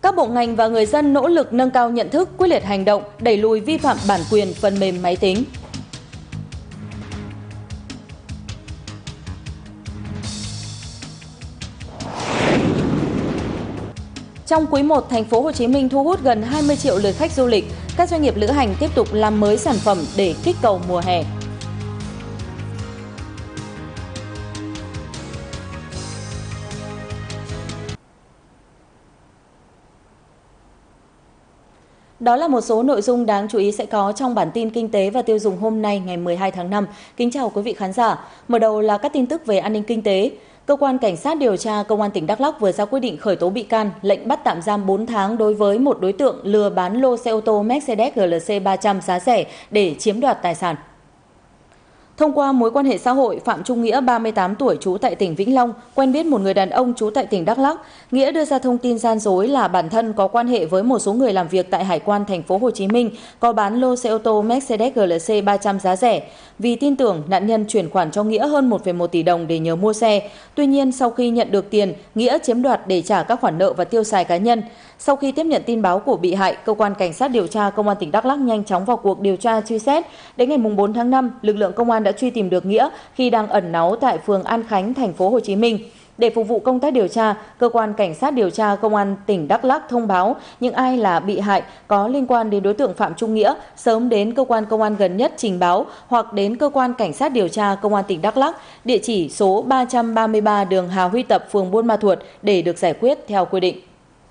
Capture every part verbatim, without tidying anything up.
Các bộ ngành và người dân nỗ lực nâng cao nhận thức, quyết liệt hành động, đẩy lùi vi phạm bản quyền phần mềm máy tính. Trong quý một, thành phố Hồ Chí Minh thu hút gần hai mươi triệu lượt khách du lịch. Các doanh nghiệp lữ hành tiếp tục làm mới sản phẩm để kích cầu mùa hè. Đó là một số nội dung đáng chú ý sẽ có trong bản tin kinh tế và tiêu dùng hôm nay ngày mười hai tháng năm. Kính chào quý vị khán giả. Mở đầu là các tin tức về an ninh kinh tế. Cơ quan Cảnh sát điều tra Công an tỉnh Đắk Lắk vừa ra quyết định khởi tố bị can, lệnh bắt tạm giam bốn tháng đối với một đối tượng lừa bán lô xe ô tô Mercedes G L C ba trăm giá rẻ để chiếm đoạt tài sản. Thông qua mối quan hệ xã hội, Phạm Trung Nghĩa, ba mươi tám tuổi, trú tại tỉnh Vĩnh Long, quen biết một người đàn ông trú tại tỉnh Đắk Lắk. Nghĩa đưa ra thông tin gian dối là bản thân có quan hệ với một số người làm việc tại Hải quan thành phố Hồ Chí Minh, có bán lô xe ô tô Mercedes G L C ba trăm giá rẻ. Vì tin tưởng, nạn nhân chuyển khoản cho Nghĩa hơn một phẩy một tỷ đồng để nhờ mua xe. Tuy nhiên, sau khi nhận được tiền, Nghĩa chiếm đoạt để trả các khoản nợ và tiêu xài cá nhân. Sau khi tiếp nhận tin báo của bị hại, cơ quan Cảnh sát điều tra Công an tỉnh Đắk Lắk nhanh chóng vào cuộc điều tra truy xét. Đến ngày bốn tháng năm, lực lượng công an đã truy tìm được Nghĩa khi đang ẩn náu tại phường An Khánh, thành phố Hồ Chí Minh. Để phục vụ công tác điều tra, cơ quan Cảnh sát điều tra Công an tỉnh Đắk Lắk thông báo những ai là bị hại có liên quan đến đối tượng Phạm Trung Nghĩa sớm đến cơ quan công an gần nhất trình báo hoặc đến cơ quan Cảnh sát điều tra Công an tỉnh Đắk Lắk, địa chỉ số ba trăm ba mươi ba đường Hà Huy Tập, phường Buôn Ma Thuột để được giải quyết theo quy định.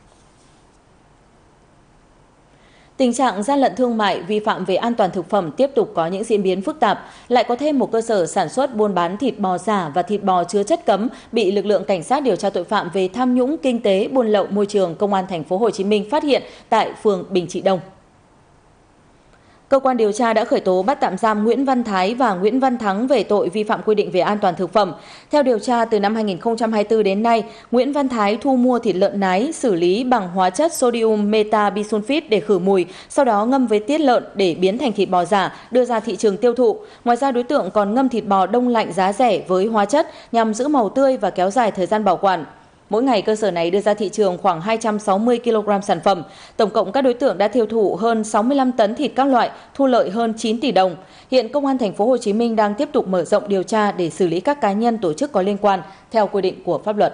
Tình trạng gian lận thương mại, vi phạm về an toàn thực phẩm tiếp tục có những diễn biến phức tạp. Lại có thêm một cơ sở sản xuất buôn bán thịt bò giả và thịt bò chứa chất cấm bị lực lượng Cảnh sát điều tra tội phạm về tham nhũng kinh tế, buôn lậu môi trường Công an thành phố Hồ Chí Minh phát hiện tại phường Bình Trị Đông. Cơ quan điều tra đã khởi tố bắt tạm giam Nguyễn Văn Thái và Nguyễn Văn Thắng về tội vi phạm quy định về an toàn thực phẩm. Theo điều tra, từ năm hai nghìn không trăm hai mươi tư đến nay, Nguyễn Văn Thái thu mua thịt lợn nái xử lý bằng hóa chất sodium metabisulfite để khử mùi, sau đó ngâm với tiết lợn để biến thành thịt bò giả, đưa ra thị trường tiêu thụ. Ngoài ra, đối tượng còn ngâm thịt bò đông lạnh giá rẻ với hóa chất nhằm giữ màu tươi và kéo dài thời gian bảo quản. Mỗi ngày, cơ sở này đưa ra thị trường khoảng hai trăm sáu mươi ki lô gam sản phẩm. Tổng cộng các đối tượng đã tiêu thụ hơn sáu mươi lăm tấn thịt các loại, thu lợi hơn chín tỷ đồng. Hiện Công an thành phố Hồ Chí Minh đang tiếp tục mở rộng điều tra để xử lý các cá nhân, tổ chức có liên quan theo quy định của pháp luật.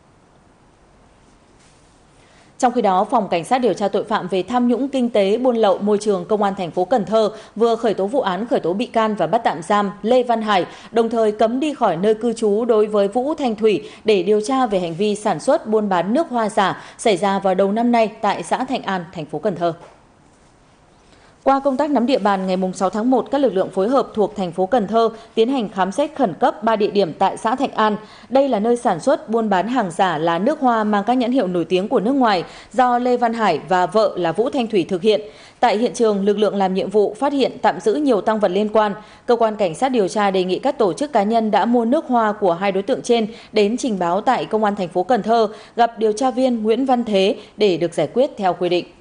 Trong khi đó, Phòng Cảnh sát điều tra tội phạm về tham nhũng kinh tế, buôn lậu môi trường Công an thành phố Cần Thơ vừa khởi tố vụ án khởi tố bị can và bắt tạm giam Lê Văn Hải, đồng thời cấm đi khỏi nơi cư trú đối với Vũ Thanh Thủy để điều tra về hành vi sản xuất buôn bán nước hoa giả xảy ra vào đầu năm nay tại xã Thạnh An, thành phố Cần Thơ. Qua công tác nắm địa bàn, ngày sáu tháng một, các lực lượng phối hợp thuộc thành phố Cần Thơ tiến hành khám xét khẩn cấp ba địa điểm tại xã Thạnh An. Đây là nơi sản xuất buôn bán hàng giả là nước hoa mang các nhãn hiệu nổi tiếng của nước ngoài do Lê Văn Hải và vợ là Vũ Thanh Thủy thực hiện. Tại hiện trường, lực lượng làm nhiệm vụ phát hiện tạm giữ nhiều tang vật liên quan. Cơ quan Cảnh sát điều tra đề nghị các tổ chức cá nhân đã mua nước hoa của hai đối tượng trên đến trình báo tại Công an thành phố Cần Thơ, gặp điều tra viên Nguyễn Văn Thế để được giải quyết theo quy định.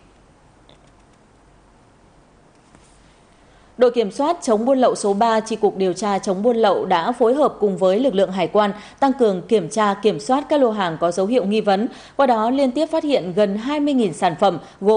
Đội kiểm soát chống buôn lậu số ba, Chi cục điều tra chống buôn lậu đã phối hợp cùng với lực lượng hải quan tăng cường kiểm tra kiểm soát các lô hàng có dấu hiệu nghi vấn, qua đó liên tiếp phát hiện gần hai mươi nghìn sản phẩm gồm